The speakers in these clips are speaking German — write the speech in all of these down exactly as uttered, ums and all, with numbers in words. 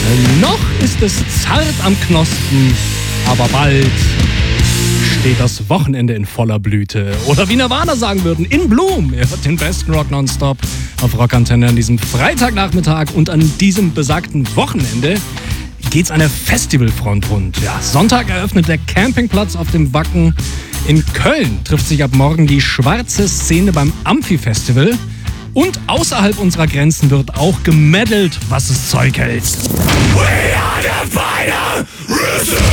Noch ist es zart am Knospen, aber bald steht das Wochenende in voller Blüte. Oder wie Nirvana sagen würden, in Bloom. Ihr hört den besten Rock nonstop auf Rockantenne an diesem Freitagnachmittag. Und an diesem besagten Wochenende geht's an der Festivalfront rund. Ja, Sonntag eröffnet der Campingplatz auf dem Wacken. In Köln trifft sich ab morgen die schwarze Szene beim Amphi-Festival. Und außerhalb unserer Grenzen wird auch gemeddelt, was es Zeug hält. We are the final resistance.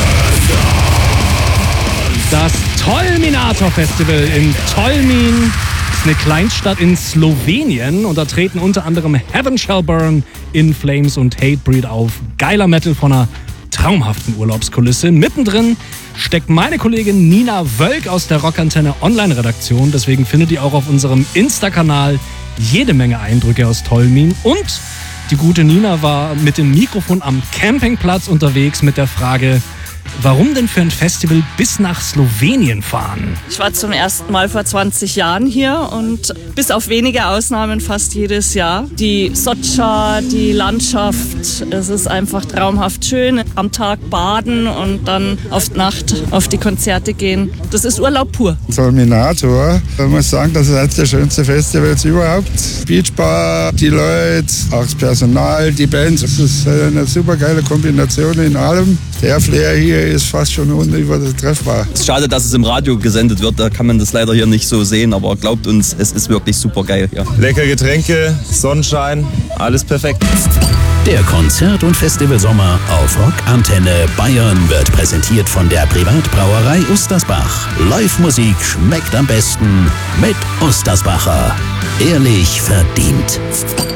Das Tolminator Festival in Tolmin ist eine Kleinstadt in Slowenien und da treten unter anderem Heaven Shall Burn, In Flames und Hatebreed auf. Geiler Metal von einer traumhaften Urlaubskulisse. Mittendrin steckt meine Kollegin Nina Wölk aus der Rockantenne Online-Redaktion. Deswegen findet ihr auch auf unserem Insta-Kanal jede Menge Eindrücke aus Tolmin. Und die gute Nina war mit dem Mikrofon am Campingplatz unterwegs mit der Frage, warum denn für ein Festival bis nach Slowenien fahren? Ich war zum ersten Mal vor zwanzig Jahren hier und bis auf wenige Ausnahmen fast jedes Jahr. Die Socha, die Landschaft, es ist einfach traumhaft schön. Am Tag baden und dann auf die Nacht auf die Konzerte gehen. Das ist Urlaub pur. Tolminator, ich muss sagen, das ist eines der schönsten Festivals überhaupt. Beachbar, die Leute, auch das Personal, die Bands. Das ist eine super geile Kombination in allem. Der Flair hier ist fast schon unübertreffbar. Es ist schade, dass es im Radio gesendet wird, da kann man das leider hier nicht so sehen, aber glaubt uns, es ist wirklich super geil hier. Leckere Getränke, Sonnenschein, alles perfekt. Der Konzert- und Festivalsommer auf Rockantenne Bayern wird präsentiert von der Privatbrauerei Ustersbach. Live-Musik schmeckt am besten mit Ustersbacher. Ehrlich verdient.